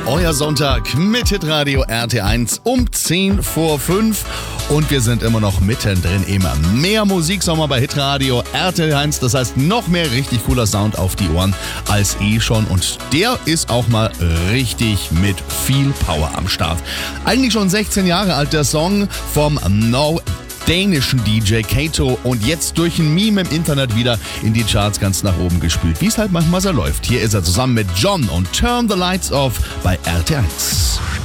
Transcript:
Euer Sonntag mit Hitradio RT1 um 10 vor 5. Und wir sind immer noch mittendrin im Mehr Musiksommer bei Hitradio RT1. Das heißt, noch mehr richtig cooler Sound auf die Ohren als schon. Und der ist auch mal richtig mit viel Power am Start. Eigentlich schon 16 Jahre alt, der Song vom dänischen DJ Kato, und jetzt durch ein Meme im Internet wieder in die Charts ganz nach oben gespült, wie es halt manchmal so läuft. Hier ist er zusammen mit John und Turn the Lights Off bei RT1.